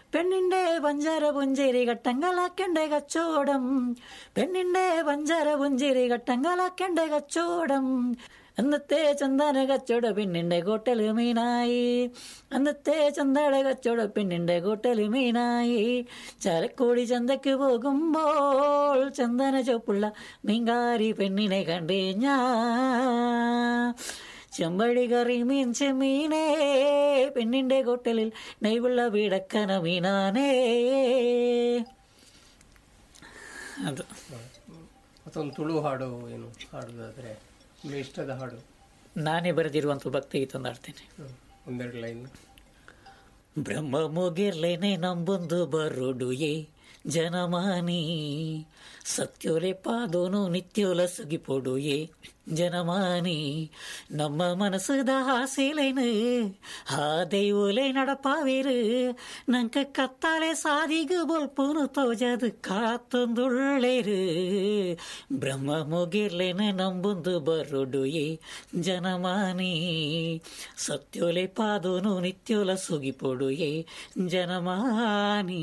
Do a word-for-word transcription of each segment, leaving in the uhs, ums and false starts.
പെണ്ണിൻ്റെ പഞ്ചാര പുഞ്ചിരി കട്ടങ്കലാക്കണ്ടേ കച്ചോടം, പെണ്ണിൻ്റെ പഞ്ചാര പുഞ്ചിരി കട്ടങ്കലാക്കണ്ടേ കച്ചോടം. അന്നത്തെ ചന്ദന കച്ചവട പെണ്ണിൻ്റെ കോട്ടൽ മീനായി, അന്നത്തെ ചന്ദന കച്ചവട പെണ്ണിൻ്റെ കോട്ടൽ മീനായി. ചാലക്കുടി ചന്തക്ക് പോകുമ്പോൾ ചന്ദന ചുവപ്പുള്ള മീൻകാരി പെണ്ണിനെ കണ്ടേ ഞാൻ. ചെമ്പടി കറി മീൻ ചെമ്മീനേ, പെണ്ണിൻ്റെ കോട്ടലിൽ നെയ്വുള്ള വീടക്കന മീനാനേ. ಅದು ಮತ್ತೊಂದು ತುಳು ಹಾಡು ಏನು ಹಾಡೋದಾದ್ರೆ ಇಷ್ಟದ ಹಾಡು ನಾನೇ ಬರೆದಿರುವಂಥ ಭಕ್ತಿಗೀತೊಂದು ಹಾಡ್ತೇನೆ. ಒಂದೆರಡು ಲೈನ್. ಬ್ರಹ್ಮ ಮುಗಿರ್ಲೇನೆ ನಂಬೊಂದು ಬರುಡುಯೇ ಜನಮಾನಿ, ಸತ್ಯೋಲೆ ಪಾದೋನು ನಿತ್ಯೋಲ ಸುಗಿಪೊಡುಯೇ ಜನಮಾನಿ. ನಮ್ಮ ಮನಸ್ಸದ ಆಸೆಲೇನು ಆ ದೈವಲೆ നടപ്പാവേര്, ನಂಕ ಕತ್ತಾಲೆ ಸಾದಿಗು ಬೊಲ್ಪುನು ತೋಜದು ಕಾತೊಂದುಳ್ಳೇರು. ಬ್ರಹ್ಮ ಮುಗಿರ್ಲೇನೆ ನಂಬೊಂದು ಬರುಡುಯೇ ಜನಮಾನಿ, ಸತ್ಯೋಲೆ ಪಾದೋನು ನಿತ್ಯೋಲ ಸುಗಿಪೊಡುಯೇ ಜನಮಾನಿ.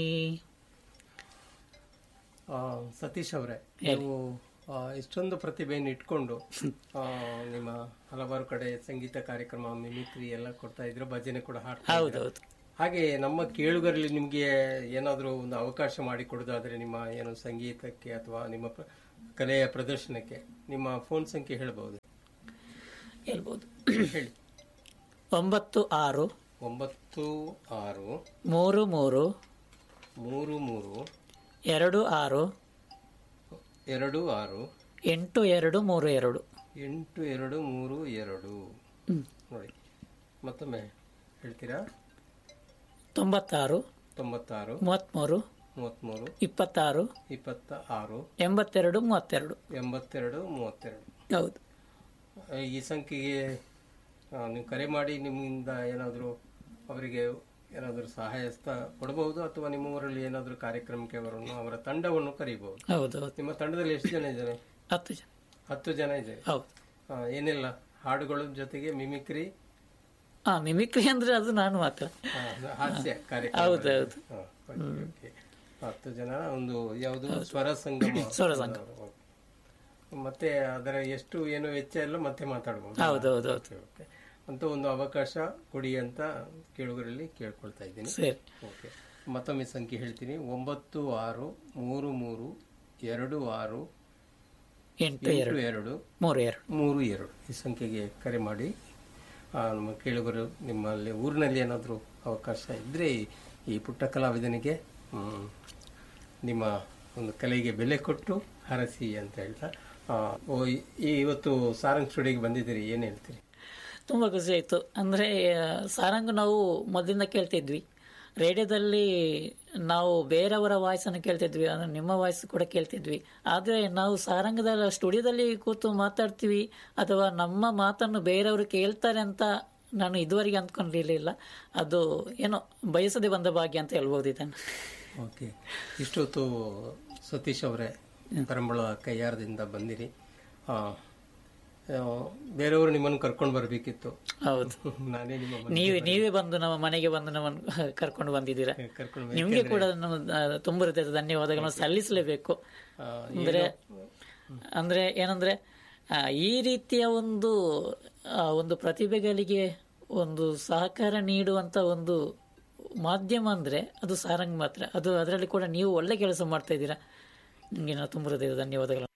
ಸತೀಶ್ ಅವರೇ, ನೀವು ಇಷ್ಟೊಂದು ಪ್ರತಿಭೆಯನ್ನು ಇಟ್ಕೊಂಡು ನಿಮ್ಮ ಹಲವಾರು ಕಡೆ ಸಂಗೀತ ಕಾರ್ಯಕ್ರಮ, ಮಿಮಿಕ್ರಿ ಎಲ್ಲ ಕೊಡ್ತಾ ಇದ್ರು, ಭಜನೆ ಕೂಡ ಹಾಡ್ತಾ ಇದ್ರು. ಹಾಗೆ ನಮ್ಮ ಕೇಳುಗರಲ್ಲಿ ನಿಮ್ಗೆ ಏನಾದರೂ ಒಂದು ಅವಕಾಶ ಮಾಡಿ ಕೊಡೋದಾದ್ರೆ ನಿಮ್ಮ ಏನು ಸಂಗೀತಕ್ಕೆ ಅಥವಾ ನಿಮ್ಮ ಕಲೆಯ ಪ್ರದರ್ಶನಕ್ಕೆ ನಿಮ್ಮ ಫೋನ್ ಸಂಖ್ಯೆ ಹೇಳ್ಬಹುದು? ಹೇಳ್ಬೋದು, ಹೇಳಿ. ಒಂಬತ್ತು ಆರು ಒಂಬತ್ತು ಆರು ಮೂರು ಮೂರು ಮೂರು ಮೂರು ಎರಡು ಆರು ಎರಡು ಆರು ಎಂಟು ಎರಡು ಮೂರು ಎರಡು ಎಂಟು ಎರಡು ಮೂರು ಎರಡು ನೋಡಿ, ಮತ್ತೊಮ್ಮೆ ಹೇಳ್ತೀರಾ? ತೊಂಬತ್ತಾರು ತೊಂಬತ್ತಾರು ಮೂವತ್ತ್ಮೂರು ಮೂವತ್ತ್ಮೂರು ಇಪ್ಪತ್ತಾರು ಇಪ್ಪತ್ತ ಆರು ಎಂಬತ್ತೆರಡು ಮೂವತ್ತೆರಡು ಎಂಬತ್ತೆರಡು ಮೂವತ್ತೆರಡು. ಹೌದು. ಈ ಸಂಖ್ಯೆಗೆ ನೀವು ಕರೆ ಮಾಡಿ ನಿಮ್ಮಿಂದ ಏನಾದರೂ ಅವರಿಗೆ ಏನಾದರೂ ಸಹಾಯ ಕೊಡಬಹುದು, ಅಥವಾ ನಿಮ್ಮ ಊರಲ್ಲಿ ಏನಾದರೂ ಕಾರ್ಯಕ್ರಮಕ್ಕೆ ಅವರನ್ನು ಅವರ ತಂಡವನ್ನು ಕರೀಬಹುದು. ಹೌದು. ನಿಮ್ಮ ತಂಡದಲ್ಲಿ ಎಷ್ಟು ಜನ ಇದ್ದಾರೆ? ಹತ್ತು ಜನ. ಹತ್ತು ಜನ ಇದೆ. ಹೌದು. ಏನೆಲ್ಲ ಹಾಡುಗಳ ಜೊತೆಗೆ ಮಿಮಿಕ್ರಿ? ಹಾ, ಮಿಮಿಕ್ರಿ ಅಂದ್ರೆ ಅದು ನಾನು ಮಾತ್ರ. ಹಾಸ್ಯ ಕಾರ್ಯಕ್ರಮ. ಹೌದೌದು. ಹತ್ತು ಜನ ಒಂದು ಯಾವುದು ಸ್ವರ ಸಂಗಮ. ಸ್ವರ ಸಂಗಮ. ಮತ್ತೆ ಅದರ ಎಷ್ಟು ಏನು ವೆಚ್ಚ ಎಲ್ಲ ಮತ್ತೆ ಮಾತಾಡಬಹುದು. ಹೌದೌದು. ಅಂತ ಒಂದು ಅವಕಾಶ ಕೊಡಿ ಅಂತ ಕೇಳುಗರಲ್ಲಿ ಕೇಳ್ಕೊಳ್ತಾ ಇದ್ದೀನಿ. ಓಕೆ, ಮತ್ತೊಮ್ಮೆ ಸಂಖ್ಯೆ ಹೇಳ್ತೀನಿ. ಒಂಬತ್ತು ಆರು ಮೂರು ಮೂರು ಎರಡು ಆರು ಎಂಟು ಎರಡು ಮೂರು ಎರಡು ಮೂರು ಎರಡು ಈ ಸಂಖ್ಯೆಗೆ ಕರೆ ಮಾಡಿ. ನಮ್ಮ ಕೇಳುಗರು ನಿಮ್ಮಲ್ಲಿ ಊರಿನಲ್ಲಿ ಏನಾದರೂ ಅವಕಾಶ ಇದ್ರೆ ಈ ಪುಟ್ಟ ಕಲಾವಿದನಿಗೆ ನಿಮ್ಮ ಒಂದು ಕಲೆಗೆ ಬೆಲೆ ಕೊಟ್ಟು ಹರಸಿ ಅಂತ ಹೇಳ್ತಾ, ಈ ಇವತ್ತು ಸಾರಂಗ್ ಸ್ಟುಡಿಯೋಗೆ ಬಂದಿದ್ದೀರಿ, ಏನು ಹೇಳ್ತೀರಿ? ತುಂಬ ಖುಷಿ ಆಯಿತು. ಅಂದರೆ ಸಾರಂಗ್ ನಾವು ಮೊದಲಿಂದ ಕೇಳ್ತಿದ್ವಿ, ರೇಡಿಯೋದಲ್ಲಿ ನಾವು ಬೇರೆಯವರ ವಾಯ್ಸನ್ನು ಕೇಳ್ತಿದ್ವಿ, ಅಂದರೆ ನಿಮ್ಮ ವಾಯ್ಸ್ ಕೂಡ ಕೇಳ್ತಿದ್ವಿ. ಆದರೆ ನಾವು ಸಾರಂಗದ ಸ್ಟುಡಿಯೋದಲ್ಲಿ ಕೂತು ಮಾತಾಡ್ತೀವಿ ಅಥವಾ ನಮ್ಮ ಮಾತನ್ನು ಬೇರೆಯವರು ಕೇಳ್ತಾರೆ ಅಂತ ನಾನು ಇದುವರೆಗೆ ಅಂದ್ಕೊಂಡಿರಲಿಲ್ಲ. ಅದು ಏನೋ ಬಯಸದೆ ಬಂದ ಭಾಗ್ಯ ಅಂತ ಹೇಳ್ಬೋದು ಇದನ್ನು. ಓಕೆ, ಇಷ್ಟೊತ್ತು ಸತೀಶ್ ಅವರೇ ಪರಂಬಳ ಕೈಯಾರದಿಂದ ಬಂದಿರಿ. ಬೇರೆಯವರು ನಿಮ್ಮನ್ನು ಕರ್ಕೊಂಡು ಬರಬೇಕಿತ್ತು. ಹೌದು, ನಾನೇ ನೀವೇ ನೀವೇ ಬಂದು ನಮ್ಮ ಮನೆಗೆ ಬಂದು ನಮ್ಮನ್ನು ಕರ್ಕೊಂಡು ಬಂದಿದ್ದೀರಾ. ನಿಮಗೆ ಕೂಡ ತುಂಬ ಹೃದಯದ ಧನ್ಯವಾದಗಳನ್ನು ಸಲ್ಲಿಸಲೇಬೇಕು. ಅಂದ್ರೆ ಅಂದ್ರೆ ಏನಂದ್ರೆ ಈ ರೀತಿಯ ಒಂದು ಒಂದು ಪ್ರತಿಭೆಗಳಿಗೆ ಒಂದು ಸಹಕಾರ ನೀಡುವಂತ ಒಂದು ಮಾಧ್ಯಮ ಅಂದ್ರೆ ಅದು ಸಾರಂಗ್ ಮಾತ್ರ. ಅದು ಅದರಲ್ಲಿ ಕೂಡ ನೀವು ಒಳ್ಳೆ ಕೆಲಸ ಮಾಡ್ತಾ ಇದ್ದೀರಾ. ನಿಮಗೆ ನಾನು ತುಂಬ ಹೃದಯದ ಧನ್ಯವಾದಗಳು.